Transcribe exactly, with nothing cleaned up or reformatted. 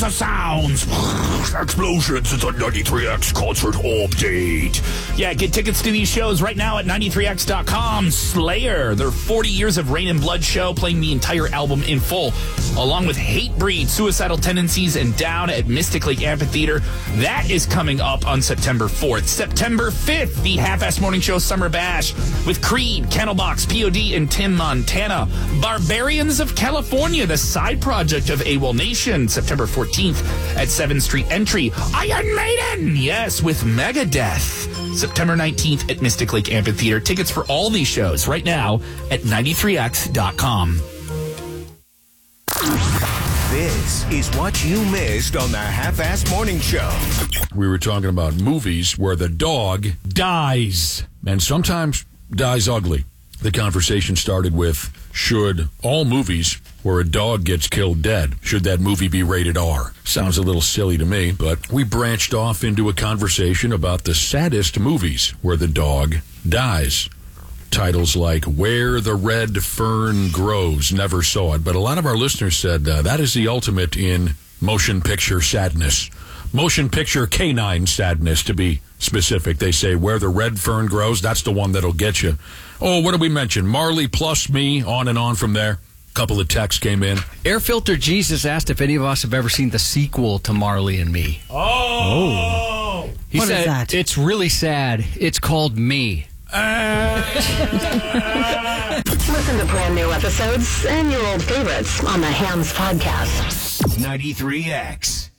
of sounds, explosions. It's a ninety-three X concert update. Yeah, get tickets to these shows right now at ninety-three X dot com. Slayer, their forty years of Rain and Blood show, playing the entire album in full, along with Hatebreed, Suicidal Tendencies, and Down at Mystic Lake Amphitheater. That is coming up on September fourth. September fifth, the Half-Ass Morning Show Summer Bash with Creed, Candlebox, P O D, and Tim Montana. Barbarians of California, the side project of AWOL Nation, September fourteenth at seventh Street Entry. Iron Maiden, yes, with Megadeth, September nineteenth at Mystic Lake Amphitheater. Tickets for all these shows right now at ninety-three X dot com. This is what you missed on the Half-Ass Morning Show. We were talking about movies where the dog dies, and sometimes dies ugly. The conversation started with, should all movies where a dog gets killed dead, should that movie be rated R? Sounds a little silly to me, but we branched off into a conversation about the saddest movies where the dog dies. Titles like Where the Red Fern Grows, never saw it, but a lot of our listeners said uh, that is the ultimate in motion picture sadness. Motion picture canine sadness, to be specific. They say Where the Red Fern Grows, that's the one that'll get you. Oh, what did we mention? Marley plus me, on and on from there. A couple of texts came in. Air Filter Jesus asked if any of us have ever seen the sequel to Marley and Me. Oh! oh. He What said, is that? It's really sad. It's called Me. Listen to brand new episodes and your old favorites on the Hams Podcast. ninety-three X.